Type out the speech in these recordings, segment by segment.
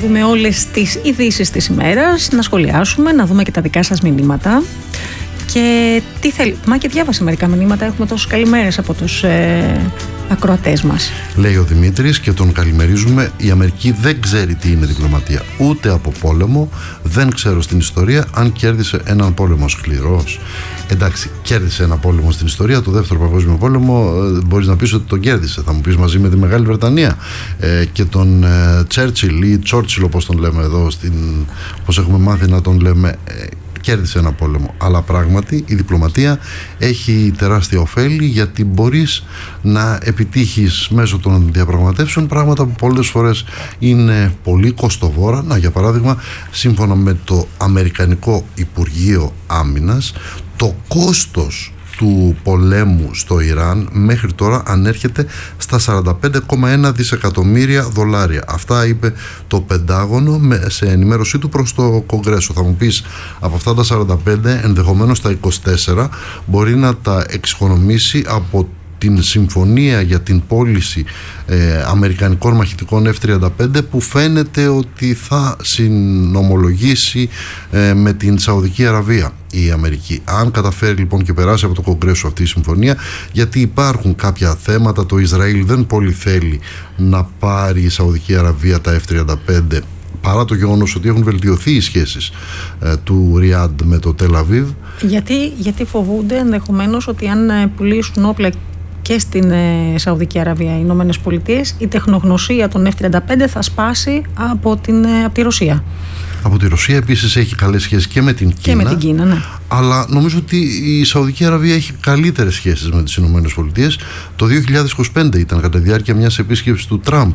δούμε όλες τις ειδήσεις της ημέρας, να σχολιάσουμε, να δούμε και τα δικά σας μηνύματα. Και τι θέλει. Μα και διάβασε μερικά μηνύματα. Έχουμε τόσες καλημέρες από τους ακροατές μας. Λέει ο Δημήτρης και τον καλημερίζουμε. Η Αμερική δεν ξέρει τι είναι διπλωματία. Ούτε από πόλεμο. Δεν ξέρω στην ιστορία αν κέρδισε έναν πόλεμο σκληρός. Εντάξει, κέρδισε ένα πόλεμο στην ιστορία. Το δεύτερο παγκόσμιο πόλεμο μπορείς να πεις ότι τον κέρδισε. Θα μου πεις μαζί με τη Μεγάλη Βρετανία και τον Τσέρτσιλ ή Τσόρτσιλ, όπως τον λέμε εδώ, όπως έχουμε μάθει να τον λέμε. Κέρδισε ένα πόλεμο, αλλά πράγματι η διπλωματία έχει τεράστια ωφέλη, γιατί μπορείς να επιτύχεις μέσω των διαπραγματεύσεων πράγματα που πολλές φορές είναι πολύ κοστοβόρα. Να, για παράδειγμα, σύμφωνα με το Αμερικανικό Υπουργείο Άμυνας, το κόστος του πολέμου στο Ιράν μέχρι τώρα ανέρχεται στα 45,1 δισεκατομμύρια δολάρια. Αυτά είπε το Πεντάγωνο σε ενημέρωσή του προς το Κογκρέσο. Θα μου πεις, από αυτά τα 45 ενδεχομένως τα 24 μπορεί να τα εξοικονομήσει από την συμφωνία για την πώληση αμερικανικών μαχητικών F-35 που φαίνεται ότι θα συνομολογήσει με την Σαουδική Αραβία η Αμερική. Αν καταφέρει λοιπόν και περάσει από το Κογκρέσο αυτή η συμφωνία, γιατί υπάρχουν κάποια θέματα, το Ισραήλ δεν πολύ θέλει να πάρει η Σαουδική Αραβία τα F-35, παρά το γεγονός ότι έχουν βελτιωθεί οι σχέσεις του Ριάντ με το Τελ Αβίβ. Γιατί φοβούνται ενδεχομένως ότι αν πουλήσουν όπλα και στην Σαουδική Αραβία, οι Ηνωμένες Πολιτείες, η τεχνογνωσία των F-35 θα σπάσει από τη Ρωσία. Από τη Ρωσία επίσης έχει καλές σχέσεις και με την Κίνα. Και με την Κίνα, ναι. Αλλά νομίζω ότι η Σαουδική Αραβία έχει καλύτερες σχέσεις με τις Ηνωμένες Πολιτείες. Το 2025 ήταν κατά τη διάρκεια μιας επίσκεψης του Τραμπ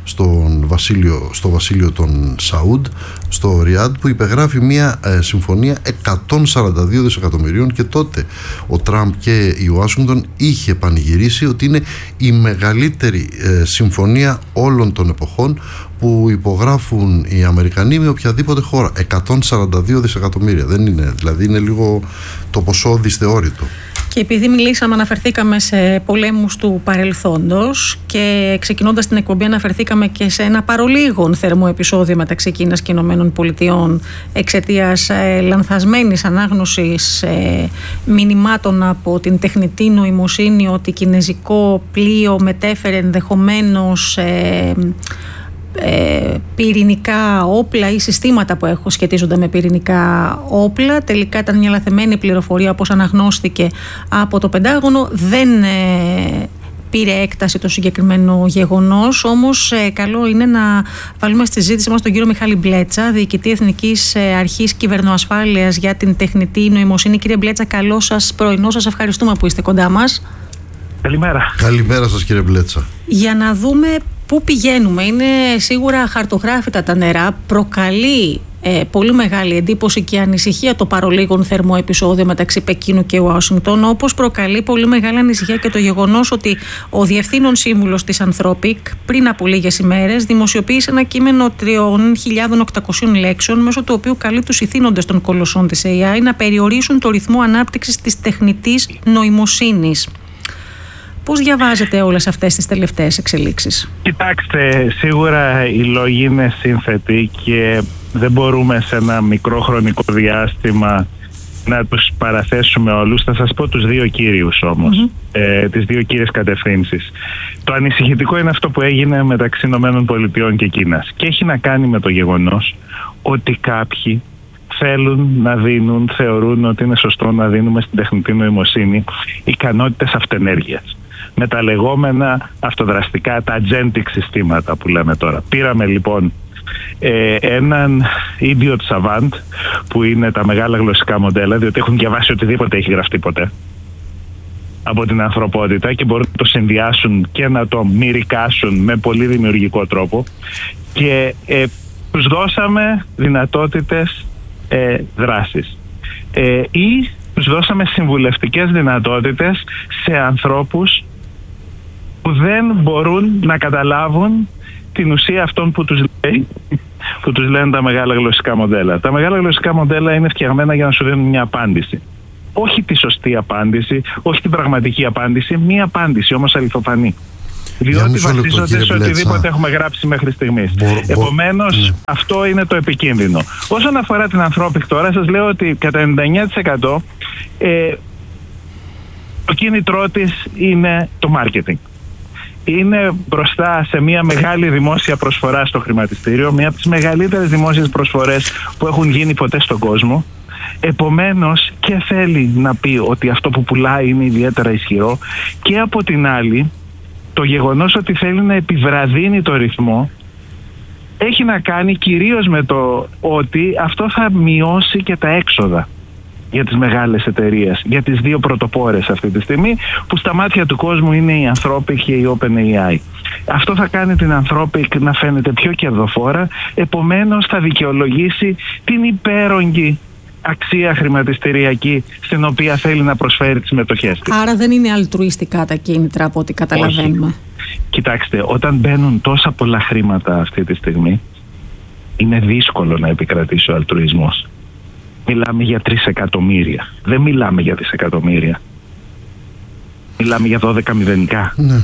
στο βασίλειο των Σαούντ, στο Ριάντ, που υπεγράφει μια συμφωνία 142 δισεκατομμυρίων, και τότε ο Τραμπ και η Ουάσιγκτον είχε πανηγυρίσει ότι είναι η μεγαλύτερη συμφωνία όλων των εποχών που υπογράφουν οι Αμερικανοί με οποιαδήποτε χώρα. 142 δισεκατομμύρια. Δεν είναι, δηλαδή είναι λίγο το ποσό δυσθεώρητο. Και επειδή αναφερθήκαμε σε πολέμους του παρελθόντος και ξεκινώντας την εκπομπή αναφερθήκαμε και σε ένα παρολίγων θερμό επεισόδιο μεταξύ Κίνας και Ηνωμένων Πολιτειών εξαιτίας λανθασμένης ανάγνωσης μηνυμάτων από την τεχνητή νοημοσύνη ότι κινέζικο πλοίο μετέφερε ενδεχομένως πυρηνικά όπλα ή συστήματα που σχετίζονται με πυρηνικά όπλα. Τελικά ήταν μια λαθεμένη πληροφορία, όπως αναγνώστηκε από το Πεντάγωνο. Δεν πήρε έκταση το συγκεκριμένο γεγονός, όμως καλό είναι να βάλουμε στη συζήτηση μας τον κύριο Μιχάλη Μπλέτσα, διοικητή Εθνικής Αρχής Κυβερνοασφάλειας για την τεχνητή νοημοσύνη. Κύριε Μπλέτσα, καλό σας πρωινό, σας ευχαριστούμε που είστε κοντά μας. Καλημέρα. Καλημέρα σας, κύριε Μπλέτσα. Για να δούμε πού πηγαίνουμε. Είναι σίγουρα χαρτογράφητα τα νερά. Προκαλεί πολύ μεγάλη εντύπωση και ανησυχία το παρολίγων θερμό επεισόδιο μεταξύ Πεκίνου και Ουάσιγκτον, όπως προκαλεί πολύ μεγάλη ανησυχία και το γεγονός ότι ο διευθύνων σύμβουλος της Anthropic πριν από λίγες ημέρες δημοσιοποίησε ένα κείμενο 3.800 λέξεων, μέσω του οποίου καλεί τους ηθήνοντες των κολοσσών της AI να περιορίσουν το ρυθμό ανάπτυξης της τεχνητής νοημοσύνης. Πώς διαβάζετε όλες αυτές τις τελευταίες εξελίξεις? Κοιτάξτε, σίγουρα οι λόγοι είναι σύνθετοι και δεν μπορούμε σε ένα μικρό χρονικό διάστημα να τους παραθέσουμε όλους. Θα σας πω τους δύο κύριους όμως, τις δύο κύριες κατευθύνσεις. Το ανησυχητικό είναι αυτό που έγινε μεταξύ ΗΠΑ και Κίνας και έχει να κάνει με το γεγονός ότι κάποιοι θέλουν να δίνουν, θεωρούν ότι είναι σωστό να δίνουμε στην τεχνητή νοημοσύνη ικανότητες αυτενέργειας, με τα λεγόμενα αυτοδραστικά, τα agentic συστήματα που λέμε τώρα. Πήραμε λοιπόν έναν idiot savant, που είναι τα μεγάλα γλωσσικά μοντέλα, διότι έχουν διαβάσει οτιδήποτε έχει γραφτεί ποτέ από την ανθρωπότητα και μπορούν να το συνδυάσουν και να το μυρικάσουν με πολύ δημιουργικό τρόπο, και τους δώσαμε δυνατότητες δράσης ή τους δώσαμε συμβουλευτικές δυνατότητες σε ανθρώπους που δεν μπορούν να καταλάβουν την ουσία αυτών που τους λένε τα μεγάλα γλωσσικά μοντέλα. Τα μεγάλα γλωσσικά μοντέλα είναι φτιαγμένα για να σου δίνουν μια απάντηση. Όχι τη σωστή απάντηση, όχι την πραγματική απάντηση, μια απάντηση όμως αληθοφανή. Διότι βασίζονται σε οτιδήποτε έχουμε γράψει μέχρι στιγμής. Επομένως, αυτό είναι το επικίνδυνο. Όσον αφορά την Anthropic τώρα, σας λέω ότι κατά 99% το κίνητρό της είναι το marketing. Είναι μπροστά σε μια μεγάλη δημόσια προσφορά στο χρηματιστήριο, μια από τις μεγαλύτερες δημόσιες προσφορές που έχουν γίνει ποτέ στον κόσμο. Επομένως και θέλει να πει ότι αυτό που πουλάει είναι ιδιαίτερα ισχυρό, και από την άλλη το γεγονός ότι θέλει να επιβραδύνει το ρυθμό έχει να κάνει κυρίως με το ότι αυτό θα μειώσει και τα έξοδα για τις μεγάλες εταιρείες, για τις δύο πρωτοπόρες αυτή τη στιγμή, που στα μάτια του κόσμου είναι η Anthropic και η OpenAI. Αυτό θα κάνει την Anthropic να φαίνεται πιο κερδοφόρα, επομένως θα δικαιολογήσει την υπέρογγη αξία χρηματιστηριακή στην οποία θέλει να προσφέρει τις μετοχές της. Άρα δεν είναι αλτρουιστικά τα κίνητρα από ό,τι καταλαβαίνουμε. Όχι. Κοιτάξτε, όταν μπαίνουν τόσα πολλά χρήματα αυτή τη στιγμή, είναι δύσκολο να επικρατήσει ο αλτρουισμός. Μιλάμε για 3 εκατομμύρια. Δεν μιλάμε για δισεκατομμύρια. Μιλάμε για 12 μηδενικά. Ναι.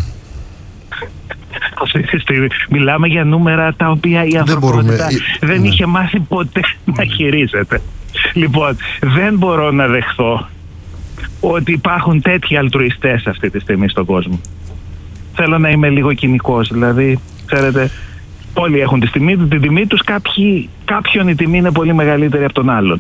Μιλάμε για νούμερα τα οποία η ανθρωπότητα δεν είχε μάθει ποτέ να χειρίζεται. Λοιπόν, δεν μπορώ να δεχθώ ότι υπάρχουν τέτοιοι αλτρουιστές αυτή τη στιγμή στον κόσμο. Θέλω να είμαι λίγο κοινικός. Δηλαδή, ξέρετε, όλοι έχουν την τιμή τους, κάποιον η τιμή είναι πολύ μεγαλύτερη από τον άλλον.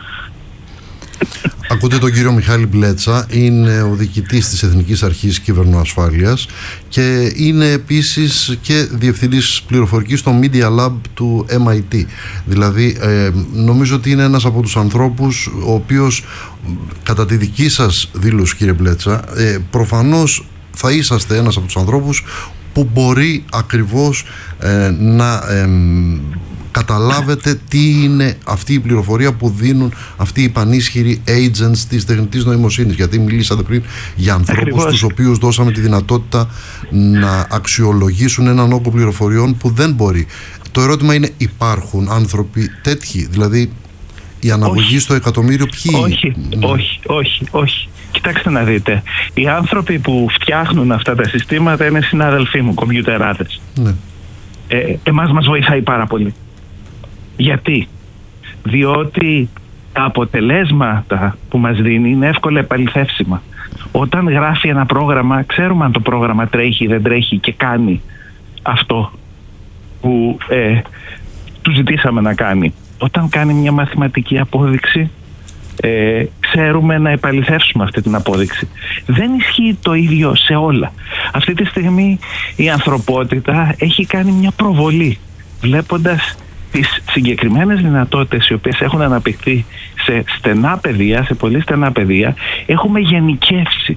Ακούτε τον κύριο Μιχάλη Μπλέτσα, είναι ο διοικητής της Εθνικής Αρχής Κυβερνοασφάλειας και είναι επίσης και διευθυντής πληροφορικής στο Media Lab του MIT. Δηλαδή νομίζω ότι είναι ένας από τους ανθρώπους ο οποίος, κατά τη δική σας δήλωση κύριε Μπλέτσα, προφανώς θα είσαστε ένας από τους ανθρώπους που μπορεί ακριβώς να καταλάβετε τι είναι αυτή η πληροφορία που δίνουν αυτοί οι πανίσχυροι agents της τεχνητής νοημοσύνης. Γιατί μιλήσατε πριν για ανθρώπους τους οποίους δώσαμε τη δυνατότητα να αξιολογήσουν έναν όγκο πληροφοριών που δεν μπορεί. Το ερώτημα είναι, υπάρχουν άνθρωποι τέτοιοι? Δηλαδή η αναγωγή στο εκατομμύριο ποιοι? Όχι. Κοιτάξτε να δείτε. Οι άνθρωποι που φτιάχνουν αυτά τα συστήματα είναι συνάδελφοί μου, κομπιουτεράδες. Ναι. Εμάς μας βοηθάει πάρα πολύ. Γιατί? Διότι τα αποτελέσματα που μας δίνει είναι εύκολα επαληθεύσιμα. Όταν γράφει ένα πρόγραμμα, ξέρουμε αν το πρόγραμμα τρέχει, δεν τρέχει και κάνει αυτό που του ζητήσαμε να κάνει. Όταν κάνει μια μαθηματική απόδειξη, ξέρουμε να επαληθεύσουμε αυτή την απόδειξη. Δεν ισχύει το ίδιο σε όλα. Αυτή τη στιγμή η ανθρωπότητα έχει κάνει μια προβολή, βλέποντας τις συγκεκριμένες δυνατότητες οι οποίες έχουν αναπτυχθεί σε στενά πεδία, σε πολύ στενά πεδία. Έχουμε γενικεύσει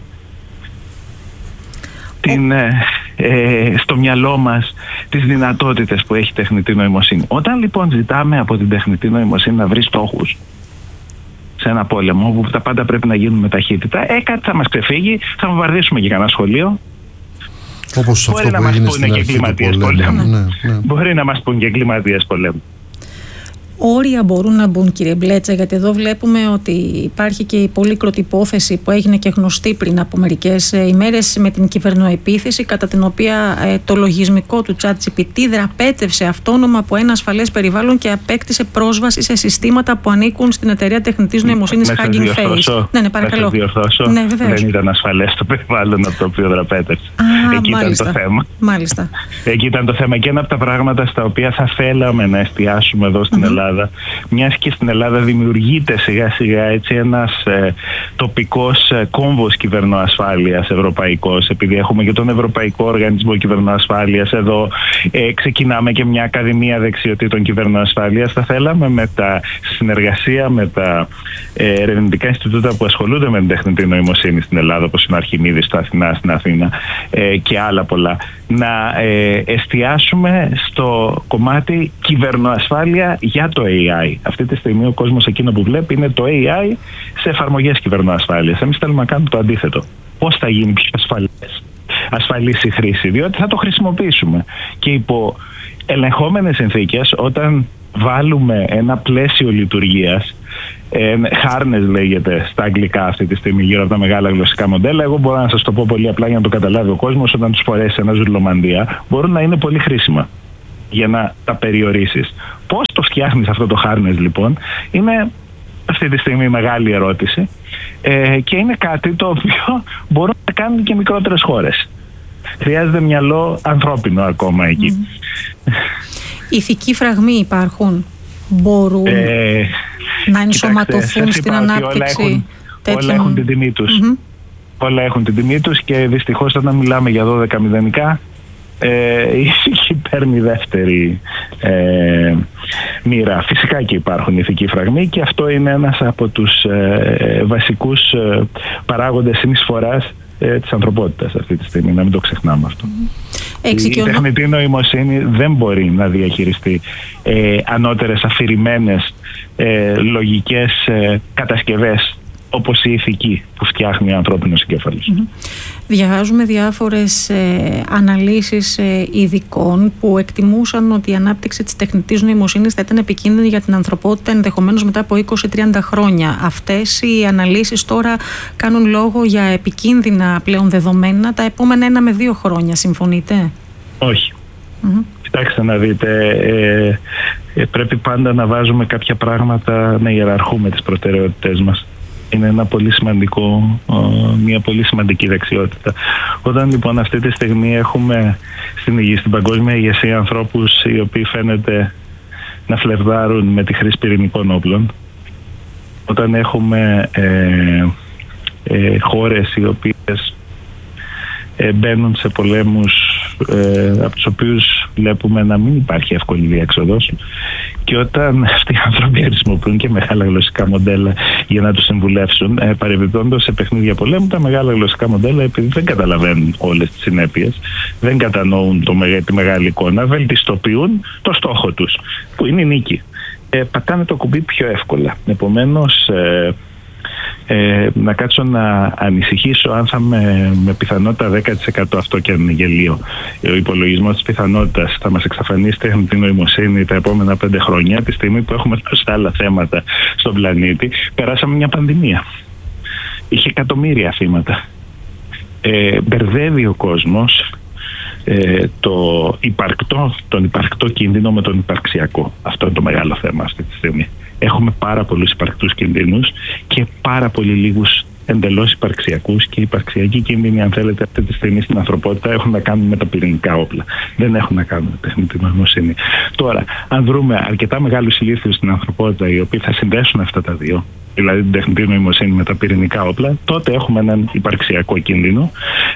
στο μυαλό μας τις δυνατότητες που έχει η τεχνητή νοημοσύνη. Όταν λοιπόν ζητάμε από την τεχνητή νοημοσύνη να βρει στόχους σε ένα πόλεμο όπου τα πάντα πρέπει να γίνουν με ταχύτητα, κάτι θα μας ξεφύγει, θα βομβαρδίσουμε και κανένα σχολείο. Όπως μπορεί αυτό να που έγινε μας πούνε και εγκληματίες πολέμου. Ναι. Μπορεί να μας πούνε και εγκληματίες πολέμου. Όρια μπορούν να μπουν, κύριε Μπλέτσα, γιατί εδώ βλέπουμε ότι υπάρχει και η πολύκροτη υπόθεση που έγινε και γνωστή πριν από μερικές ημέρες με την κυβερνοεπίθεση, κατά την οποία το λογισμικό του ChatGPT δραπέτευσε αυτόνομα από ένα ασφαλές περιβάλλον και απέκτησε πρόσβαση σε συστήματα που ανήκουν στην εταιρεία τεχνητής νοημοσύνης Hugging Face. Ναι, παρακαλώ. Ναι, δεν ήταν ασφαλές το περιβάλλον από το οποίο δραπέτευσε. Εκεί μάλιστα. ήταν το θέμα. Μάλιστα. Εκεί ήταν το θέμα, και ένα από τα πράγματα στα οποία θα θέλαμε να εστιάσουμε εδώ στην Ελλάδα. Μιας και στην Ελλάδα δημιουργείται σιγά σιγά έτσι ένας τοπικός κόμβος κυβερνοασφάλειας ευρωπαϊκός, επειδή έχουμε και τον Ευρωπαϊκό Οργανισμό Κυβερνοασφάλειας εδώ, ξεκινάμε και μια Ακαδημία Δεξιοτήτων Κυβερνοασφάλειας. Θα θέλαμε με τα συνεργασία με τα ερευνητικά Ινστιτούτα που ασχολούνται με την τεχνητή νοημοσύνη στην Ελλάδα, όπως είναι ο Αρχιμίδης στην Αθήνα και άλλα πολλά, να εστιάσουμε στο κομμάτι κυβερνοασφάλεια για το AI. Αυτή τη στιγμή ο κόσμος εκείνο που βλέπει είναι το AI σε εφαρμογές κυβερνοασφάλειας. Εμείς θέλουμε να κάνουμε το αντίθετο. Πώς θα γίνει πιο ασφαλής η χρήση? Διότι θα το χρησιμοποιήσουμε. Και υπό ελεγχόμενες συνθήκες, όταν βάλουμε ένα πλαίσιο λειτουργίας, Harness λέγεται στα αγγλικά αυτή τη στιγμή γύρω από τα μεγάλα γλωσσικά μοντέλα. Εγώ μπορώ να σας το πω πολύ απλά για να το καταλάβει ο κόσμος. Όταν τους φορέσει ένα ζουρλομανδία, μπορούν να είναι πολύ χρήσιμα για να τα περιορίσεις. Πώς το φτιάχνεις αυτό το harness λοιπόν, είναι αυτή τη στιγμή μεγάλη ερώτηση, και είναι κάτι το οποίο μπορούν να κάνουν και μικρότερες χώρες. Χρειάζεται μυαλό ανθρώπινο ακόμα εκεί. Ηθικοί φραγμοί υπάρχουν, μπορούν να ενσωματωθούν στην ανάπτυξη τέτοιων... Όλα έχουν την τιμή τους. Όλα έχουν την τιμή τους και δυστυχώς όταν μιλάμε για 12 μηδενικά, η ηθική παίρνει δεύτερη μοίρα. Φυσικά και υπάρχουν ηθικοί φραγμοί και αυτό είναι ένας από τους βασικούς παράγοντες συνεισφοράς της ανθρωπότητας αυτή τη στιγμή, να μην το ξεχνάμε αυτό. Η τεχνητή νοημοσύνη δεν μπορεί να διαχειριστεί ανώτερες αφηρημένες λογικές κατασκευές όπως η ηθική που φτιάχνει ο ανθρώπινος εγκέφαλος. Διαβάζουμε διάφορες αναλύσεις ειδικών που εκτιμούσαν ότι η ανάπτυξη της τεχνητής νοημοσύνης θα ήταν επικίνδυνη για την ανθρωπότητα ενδεχομένως μετά από 20-30 χρόνια. Αυτές οι αναλύσεις τώρα κάνουν λόγο για επικίνδυνα πλέον δεδομένα τα επόμενα 1 με 2 χρόνια. Συμφωνείτε? Όχι. Κοιτάξτε να δείτε, πρέπει πάντα να βάζουμε κάποια πράγματα, να ιεραρχούμε τις προτεραιότητές μας. Είναι μια πολύ σημαντική δεξιότητα. Όταν λοιπόν αυτή τη στιγμή έχουμε στην παγκόσμια ηγεσία ανθρώπους οι οποίοι φαίνεται να φλερδάρουν με τη χρήση πυρηνικών όπλων, όταν έχουμε χώρες οι οποίες μπαίνουν σε πολέμους από τους οποίους βλέπουμε να μην υπάρχει εύκολη διέξοδος, και όταν αυτοί οι άνθρωποι χρησιμοποιούν και μεγάλα γλωσσικά μοντέλα για να τους συμβουλεύσουν, παρεμπιπτόντως σε παιχνίδια πολέμου, τα μεγάλα γλωσσικά μοντέλα, επειδή δεν καταλαβαίνουν όλες τις συνέπειες, δεν κατανοούν τη μεγάλη εικόνα, βελτιστοποιούν το στόχο τους, που είναι η νίκη. Πατάνε το κουμπί πιο εύκολα. Επομένως, να κάτσω να ανησυχήσω αν θα με πιθανότητα 10%, αυτό και αν είναι γελίο, ο υπολογισμός της πιθανότητας θα μας εξαφανίσει τεχνητή νοημοσύνη τα επόμενα 5 χρόνια, τη στιγμή που έχουμε τόσα άλλα θέματα στον πλανήτη. Περάσαμε μια πανδημία, είχε εκατομμύρια θύματα, μπερδεύει ο κόσμος τον υπαρκτό κίνδυνο με τον υπαρξιακό. Αυτό είναι το μεγάλο θέμα αυτή τη στιγμή. Έχουμε πάρα πολλούς υπαρκτούς κινδύνους και πάρα πολύ λίγους εντελώς υπαρξιακούς, και οι υπαρξιακοί κίνδυνοι, αν θέλετε, αυτή τη στιγμή στην ανθρωπότητα έχουν να κάνουν με τα πυρηνικά όπλα. Δεν έχουν να κάνουν με τεχνητή νοημοσύνη. Τώρα, αν βρούμε αρκετά μεγάλους ηλίθιους στην ανθρωπότητα οι οποίοι θα συνδέσουν αυτά τα δύο, δηλαδή την τεχνητή νοημοσύνη με τα πυρηνικά όπλα, τότε έχουμε έναν υπαρξιακό κίνδυνο.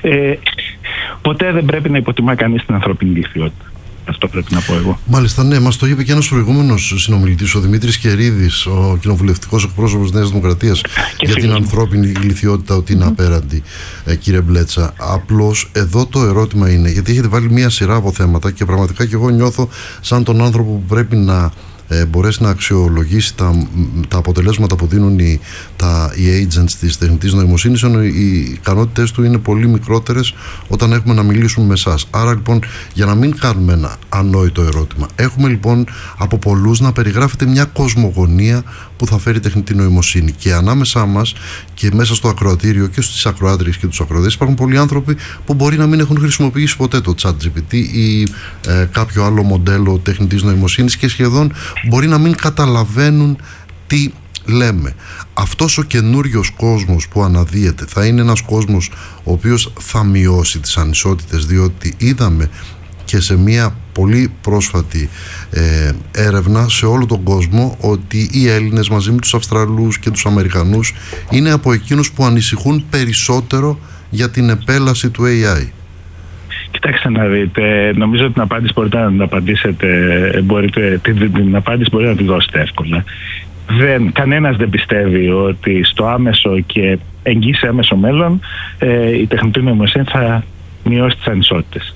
Ποτέ δεν πρέπει να υποτιμά κανείς την ανθρώπινη ηλικιότητα. Αυτό πρέπει να πω εγώ. Μάλιστα, ναι, μας το είπε και ένας προηγούμενος συνομιλητής, ο Δημήτρης Κερίδης, ο κοινοβουλευτικός εκπρόσωπος της Νέας Δημοκρατίας, για την ανθρώπινη ηλικιότητα, ότι είναι απέραντη, κύριε Μπλέτσα. Απλώς εδώ το ερώτημα είναι, γιατί έχετε βάλει μια σειρά από θέματα και πραγματικά και εγώ νιώθω σαν τον άνθρωπο που πρέπει να μπορέσει να αξιολογήσει τα αποτελέσματα που δίνουν οι agents της τεχνητής νοημοσύνης, ενώ οι ικανότητες του είναι πολύ μικρότερες όταν έχουμε να μιλήσουμε με εσάς. Άρα λοιπόν, για να μην κάνουμε ένα ανόητο ερώτημα, έχουμε λοιπόν από πολλούς να περιγράφεται μια κοσμογονία που θα φέρει τεχνητή νοημοσύνη, και ανάμεσά μας και μέσα στο ακροατήριο και στις ακροάτριες και τους ακροατές υπάρχουν πολλοί άνθρωποι που μπορεί να μην έχουν χρησιμοποιήσει ποτέ το ChatGPT ή κάποιο άλλο μοντέλο τεχνητής νοημοσύνης και σχεδόν μπορεί να μην καταλαβαίνουν τι λέμε. Αυτός ο καινούριος κόσμος που αναδύεται θα είναι ένας κόσμος ο οποίος θα μειώσει τις ανισότητες, διότι είδαμε και σε μια πολύ πρόσφατη έρευνα σε όλο τον κόσμο ότι οι Έλληνες μαζί με τους Αυστραλούς και τους Αμερικανούς είναι από εκείνους που ανησυχούν περισσότερο για την επέλαση του AI. Κοιτάξτε να δείτε, νομίζω ότι την απάντηση μπορείτε να την απαντήσετε, την απάντηση μπορείτε να τη δώσετε εύκολα. Κανένας δεν πιστεύει ότι στο άμεσο και εγγύς άμεσο μέλλον η τεχνητή νοημοσύνη θα μειώσει τις ανισότητες.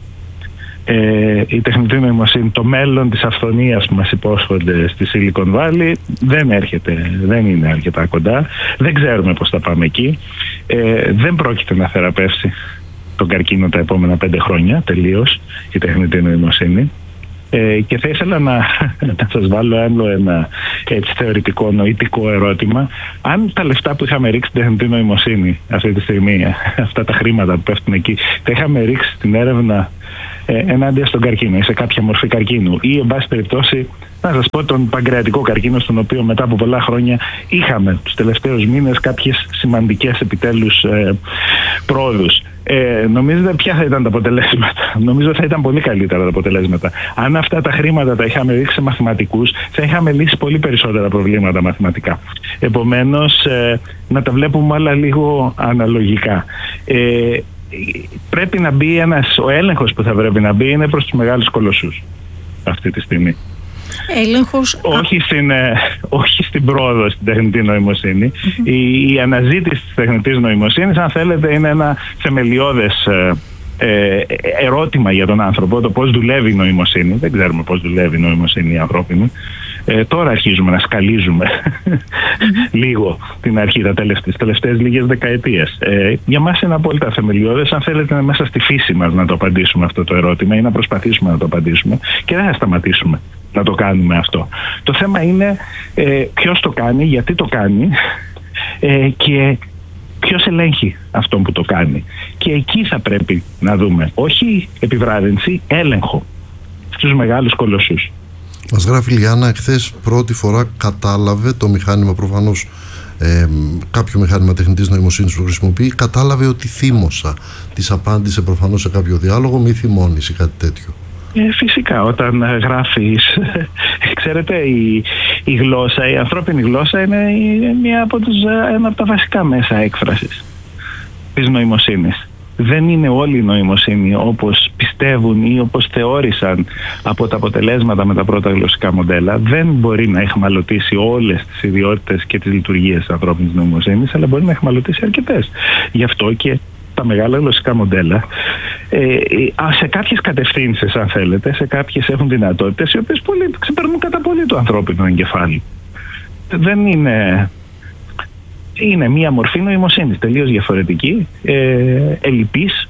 Η τεχνητή νοημοσύνη, το μέλλον της αυθονίας που μας υπόσχονται στη Silicon Valley δεν είναι αρκετά κοντά. Δεν ξέρουμε πώς θα πάμε εκεί. Δεν πρόκειται να θεραπεύσει τον καρκίνο τα επόμενα 5 χρόνια τελείως η τεχνητή νοημοσύνη. Και θα ήθελα να σας βάλω άλλο ένα έτσι θεωρητικό, νοητικό ερώτημα. Αν τα λεφτά που είχαμε ρίξει στην τεχνητή νοημοσύνη αυτή τη στιγμή, αυτά τα χρήματα που πέφτουν εκεί, τα είχαμε ρίξει στην έρευνα ενάντια στον καρκίνο ή σε κάποια μορφή καρκίνου, ή εν πάση περιπτώσει να σας πω τον παγκρεατικό καρκίνο, στον οποίο μετά από πολλά χρόνια είχαμε τους τελευταίους μήνες κάποιες σημαντικές επιτέλους πρόοδους. Νομίζετε ποια θα ήταν τα αποτελέσματα? Νομίζω θα ήταν πολύ καλύτερα τα αποτελέσματα. Αν αυτά τα χρήματα τα είχαμε ρίξει σε μαθηματικούς, θα είχαμε λύσει πολύ περισσότερα προβλήματα μαθηματικά. Επομένως, να τα βλέπουμε όλα λίγο αναλογικά. Πρέπει να μπει ο έλεγχος που θα πρέπει να μπει είναι προς τους μεγάλους κολοσσούς αυτή τη στιγμή. Έλεγχος... όχι στην πρόοδο στην τεχνητή νοημοσύνη. Η αναζήτηση της τεχνητής νοημοσύνης, αν θέλετε, είναι ένα θεμελιώδες ερώτημα για τον άνθρωπο, το πώς δουλεύει η νοημοσύνη. Δεν ξέρουμε πώς δουλεύει η νοημοσύνη η ανθρώπινη. Τώρα αρχίζουμε να σκαλίζουμε λίγο την αρχή, τις τελευταίες λίγες δεκαετίες. Για μας είναι απόλυτα θεμελιώδες. Αν θέλετε, είναι μέσα στη φύση μας να το απαντήσουμε αυτό το ερώτημα ή να προσπαθήσουμε να το απαντήσουμε, και δεν θα σταματήσουμε να το κάνουμε αυτό. Το θέμα είναι ποιος το κάνει, γιατί το κάνει και ποιος ελέγχει αυτόν που το κάνει. Και εκεί θα πρέπει να δούμε, όχι επιβράδυνση, έλεγχο στους μεγάλους κολοσσούς. Μας γράφει η Λιάννα, εχθές πρώτη φορά κατάλαβε το μηχάνημα, προφανώς κάποιο μηχάνημα τεχνητής νοημοσύνης που χρησιμοποιεί, κατάλαβε ότι θύμωσα. Της απάντησε προφανώς σε κάποιο διάλογο, μη θυμώνεις ή κάτι τέτοιο. Φυσικά, όταν γράφεις, ξέρετε, η γλώσσα, η ανθρώπινη γλώσσα είναι ένα από τα βασικά μέσα έκφρασης της νοημοσύνης. Δεν είναι όλη η νοημοσύνη όπως πιστεύουν ή όπως θεώρησαν από τα αποτελέσματα με τα πρώτα γλωσσικά μοντέλα. Δεν μπορεί να εχμαλωτήσει όλες τις ιδιότητες και τις λειτουργίες της ανθρώπινης νοημοσύνης, αλλά μπορεί να εχμαλωτήσει αρκετές. Γι' αυτό και τα μεγάλα γλωσσικά μοντέλα σε κάποιες κατευθύνσεις, αν θέλετε, σε κάποιες έχουν δυνατότητες οι οποίες ξεπερνούν κατά πολύ το ανθρώπινο εγκεφάλι. Δεν είναι μία μορφή νοημοσύνης τελείως διαφορετική, ελλειπής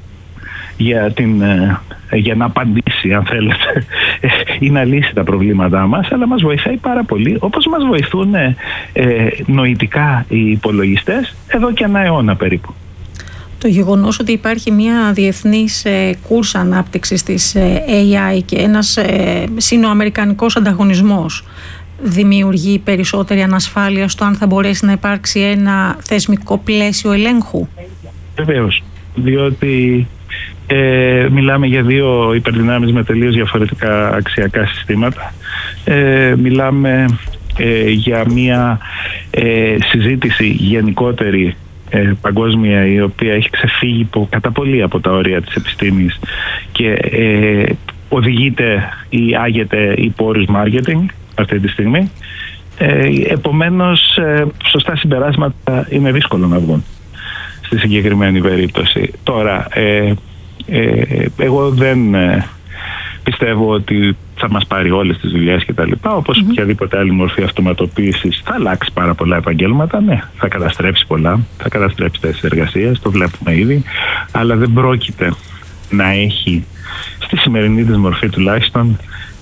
για να απαντήσει, αν θέλετε, ή να λύσει τα προβλήματά μας, αλλά μας βοηθάει πάρα πολύ, όπως μας βοηθούν νοητικά οι υπολογιστές εδώ και ένα αιώνα περίπου. Το γεγονός ότι υπάρχει μια διεθνής κούρσα ανάπτυξης της AI και ένας σύνοαμερικανικός ανταγωνισμός δημιουργεί περισσότερη ανασφάλεια στο αν θα μπορέσει να υπάρξει ένα θεσμικό πλαίσιο ελέγχου? Βεβαίως, διότι μιλάμε για δύο υπερδυνάμεις με τελείως διαφορετικά αξιακά συστήματα. Μιλάμε για μια συζήτηση γενικότερη παγκόσμια, η οποία έχει ξεφύγει κατά πολύ από τα όρια της επιστήμης και οδηγείται ή άγεται υπό όρους marketing αυτή τη στιγμή. Επομένως, σωστά συμπεράσματα είναι δύσκολο να βγουν στη συγκεκριμένη περίπτωση. Τώρα, εγώ δεν πιστεύω ότι θα μας πάρει όλες τις δουλειές και τα λοιπά, όπως οποιαδήποτε άλλη μορφή αυτοματοποίησης θα αλλάξει πάρα πολλά επαγγέλματα. Ναι, θα καταστρέψει πολλά, θα καταστρέψει θέσεις εργασίας, το βλέπουμε ήδη, αλλά δεν πρόκειται να έχει στη σημερινή της μορφή τουλάχιστον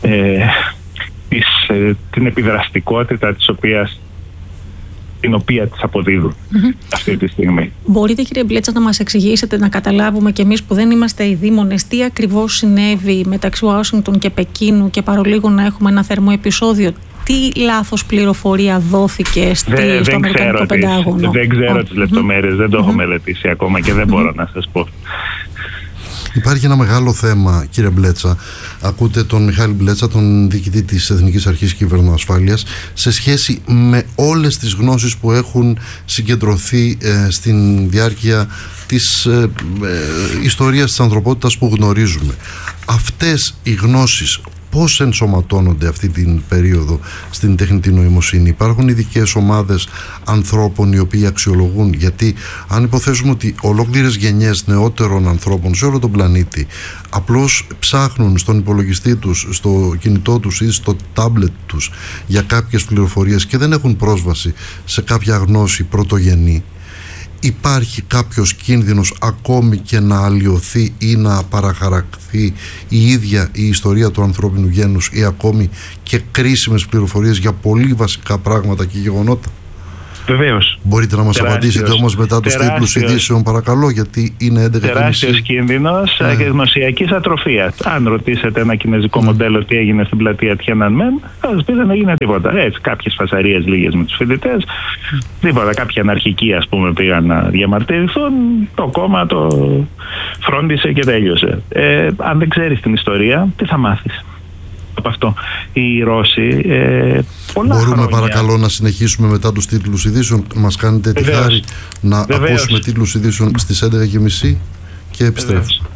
την επιδραστικότητα την οποία της αποδίδουν αυτή τη στιγμή. Μπορείτε, κύριε Μπλέτσα, να μας εξηγήσετε, να καταλάβουμε κι εμείς που δεν είμαστε οι δήμονες, τι ακριβώς συνέβη μεταξύ Ουάσιγκτον και Πεκίνου, και παρολίγο να έχουμε ένα θερμό επεισόδιο? Τι λάθος πληροφορία δόθηκε στο Αμερικανικό Πεντάγωνο? Δεν ξέρω τις λεπτομέρειες, δεν το έχω μελετήσει ακόμα και δεν μπορώ να σας πω. Υπάρχει ένα μεγάλο θέμα, κύριε Μπλέτσα. Ακούτε τον Μιχάλη Μπλέτσα, τον διοικητή της Εθνικής Αρχής Κυβερνοασφάλειας, σε σχέση με όλες τις γνώσεις που έχουν συγκεντρωθεί στην διάρκεια της ιστορίας της ανθρωπότητας που γνωρίζουμε. Αυτές οι γνώσεις πώς ενσωματώνονται αυτή την περίοδο στην τεχνητή νοημοσύνη? Υπάρχουν ειδικές ομάδες ανθρώπων οι οποίοι αξιολογούν? Γιατί αν υποθέσουμε ότι ολόκληρες γενιές νεότερων ανθρώπων σε όλο τον πλανήτη απλώς ψάχνουν στον υπολογιστή τους, στο κινητό τους ή στο τάμπλετ τους για κάποιες πληροφορίες και δεν έχουν πρόσβαση σε κάποια γνώση πρωτογενή, υπάρχει κάποιος κίνδυνος ακόμη και να αλλοιωθεί ή να παραχαρακθεί η ίδια η ιστορία του ανθρώπινου γένους ή ακόμη και κρίσιμες πληροφορίες για πολύ βασικά πράγματα και γεγονότα? Βεβαίως. Μπορείτε να μας απαντήσετε όμως μετά τους τίτλους ειδήσεων, παρακαλώ, γιατί είναι 11:30. Τεράστιος κίνδυνος και γνωσιακής ατροφίας. Αν ρωτήσετε ένα κινέζικο μοντέλο τι έγινε στην πλατεία Τιάνανμεν, θα σας πει δεν έγινε τίποτα. Έτσι, κάποιες φασαρίες λίγες με τους φοιτητές, τίποτα. Κάποιοι αναρχικοί, ας πούμε, πήγαν να διαμαρτυρηθούν. Το κόμμα το φρόντισε και τέλειωσε. Αν δεν ξέρεις την ιστορία, τι θα μάθεις από αυτό? Οι Ρώσοι Μπορούμε χρόνια... παρακαλώ να συνεχίσουμε μετά τους τίτλους ειδήσεων? Μας κάνετε τη χάρη να ακούσουμε τίτλους ειδήσεων στις 11:30 και επιστρέφουμε.